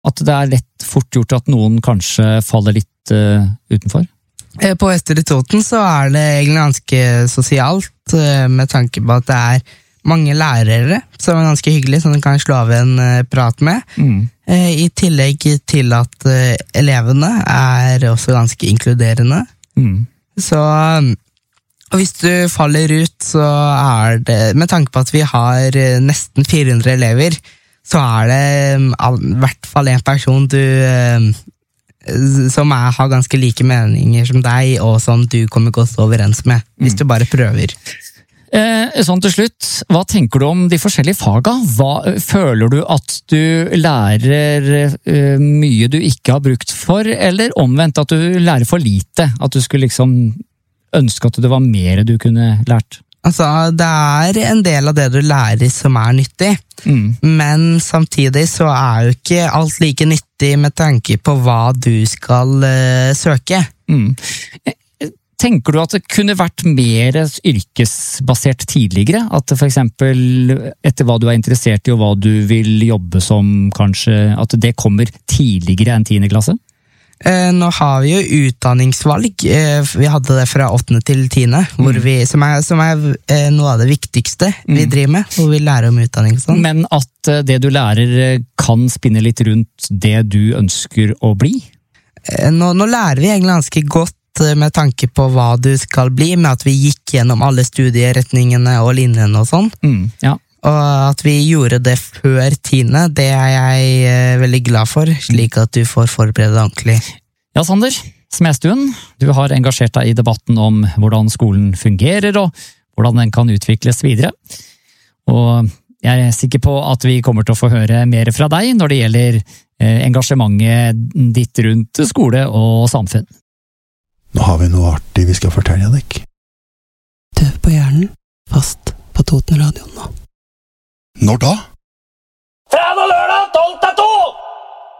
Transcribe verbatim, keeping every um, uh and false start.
At det er lett fort gjort at noen kanskje faller litt uh, utenfor? På Østre Toten så er det egentlig ganske sosialt, med tanke på at det er mange lærere som er ganske hyggelige, som du kan slå av en prat med. Mm. I tillegg til at elevene er også ganske inkluderende. Mm. Så og hvis du faller ut, så er det, med tanke på at vi har nesten fire hundre elever, så er det i hvert fall en person du som er, har ganske like meninger som deg, og som du kommer godt overens med, hvis du bare prøver. Eh, sånn til slutt, hva tenker du om de forskjellige faga? Hva, føler du at du lærer eh, mye du ikke har brukt for, eller omvendt at du lærer for lite? At du skulle liksom ønske at det var mer du kunne lært? Altså, det er en del av det du lærer som er nyttig, mm. men samtidig så er jo ikke alt like nyttig med tanke på hva du skal uh, søke. Mm. Tenker du at det kunne vært mer yrkesbasert tidligere? At det for eksempel, etter hva du er interessert i og hva du vil jobbe som, kanskje, at det kommer tidligere enn tiende klasse? Nå har vi jo utdanningsvalg. Vi hadde det fra åttende til tiende, hvor vi, som, er, som er noe av det viktigste vi driver med, hvor vi lærer om utdanning. Sånn. Men at det du lærer kan spinne litt rundt det du ønsker å bli? Nå, nå lærer vi egentlig ganske godt med tanke på hva du skal bli, med at vi gikk gjennom alle studieretningene og linjene og sånn. Mm, ja. Og at vi gjorde det før tiende, det er jeg eh, veldig glad for, slik at du får forberede deg ordentlig. Ja, Sander Smestuen, du har engasjert deg i debatten om hvordan skolen fungerer, og hvordan den kan utvikles videre. Og jeg er sikker på at vi kommer til å få høre mer fra deg når det gjelder eh, engasjementet ditt rundt skole og samfunn. Nå har vi noe artig vi skal fortelle deg. Tøv på hjernen, fast på Toten Radio nå. Når da?